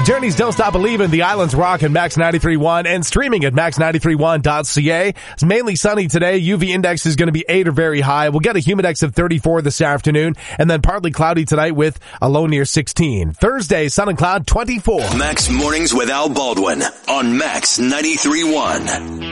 Journey's Don't Stop Believin', The Islands Rock and Max 93.1 and streaming at max931.ca. It's mainly sunny today. UV index is going to be 8 or very high. We'll get a humidex of 34 this afternoon and then partly cloudy tonight with a low near 16. Thursday, sun and cloud 24. Max Mornings with Al Baldwin on Max 93.1.